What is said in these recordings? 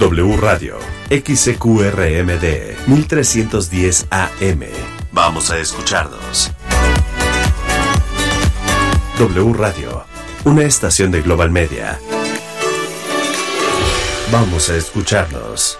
W Radio, XCQRMD, 1310 AM. Vamos a escucharnos. W Radio, una estación de Global Media. Vamos a escucharnos.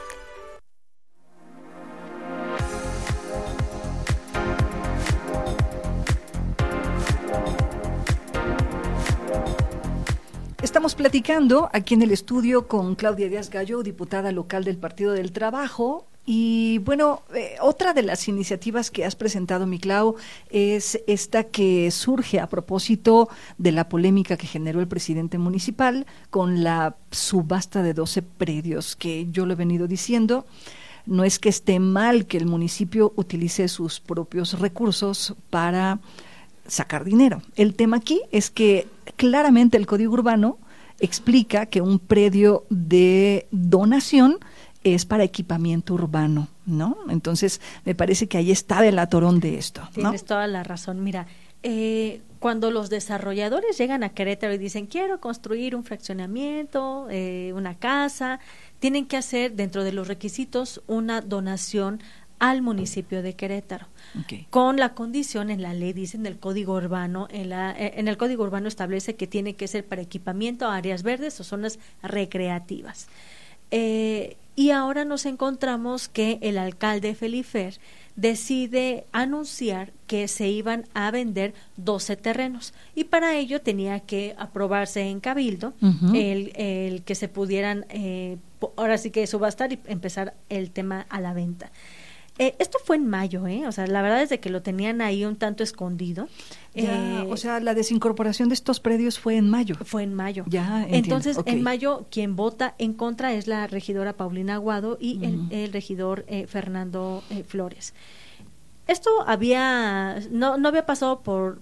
Estamos platicando aquí en el estudio con Claudia Díaz Gallo, diputada local del Partido del Trabajo. Y bueno, otra de las iniciativas que has presentado, mi Clau, es esta que surge a propósito de la polémica que generó el presidente municipal con la subasta de 12 predios, que yo lo he venido diciendo. No es que esté mal que el municipio utilice sus propios recursos para sacar dinero. El tema aquí es que claramente el Código Urbano explica que un predio de donación es para equipamiento urbano, ¿no? Entonces, me parece que ahí está el atorón de esto, ¿no? Tienes toda la razón. Mira, cuando los desarrolladores llegan a Querétaro y dicen, quiero construir un fraccionamiento, una casa, tienen que hacer dentro de los requisitos una donación al municipio de Querétaro. Okay. Con la condición, en la ley dicen del Código Urbano, en el Código Urbano establece que tiene que ser para equipamiento a áreas verdes o zonas recreativas. Y ahora nos encontramos que el alcalde Felifer decide anunciar que se iban a vender 12 terrenos y para ello tenía que aprobarse en Cabildo el que se pudieran ahora sí que subastar y empezar el tema a la venta. Esto fue en mayo, o sea, la verdad es de que lo tenían ahí un tanto escondido. O sea, la desincorporación de estos predios fue en mayo. Fue en mayo. Ya, entiendo. Entonces, Okay. En mayo, quien vota en contra es la regidora Paulina Aguado y el regidor Fernando Flores. Esto no había pasado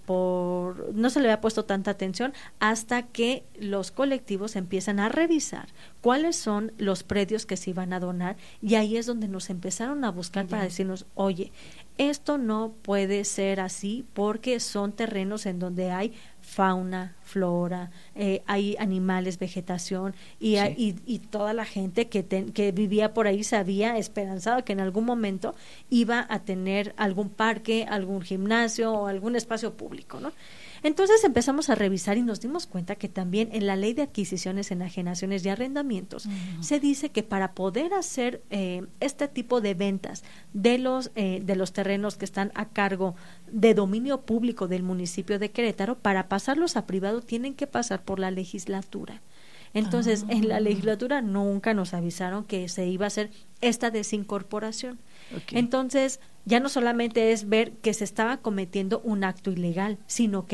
no se le había puesto tanta atención hasta que los colectivos empiezan a revisar cuáles son los predios que se iban a donar y ahí es donde nos empezaron a buscar para decirnos, oye, esto no puede ser así porque son terrenos en donde hay fauna, flora, hay animales, vegetación y toda la gente que vivía por ahí se había esperanzado que en algún momento iba a tener algún parque, algún gimnasio o algún espacio público, ¿no? Entonces empezamos a revisar y nos dimos cuenta que también en la ley de adquisiciones, enajenaciones y arrendamientos se dice que para poder hacer este tipo de ventas de los terrenos que están a cargo de dominio público del municipio de Querétaro, para pasarlos a privado tienen que pasar por la legislatura. Entonces, en la legislatura nunca nos avisaron que se iba a hacer esta desincorporación. Okay. Entonces, ya no solamente es ver que se estaba cometiendo un acto ilegal, sino que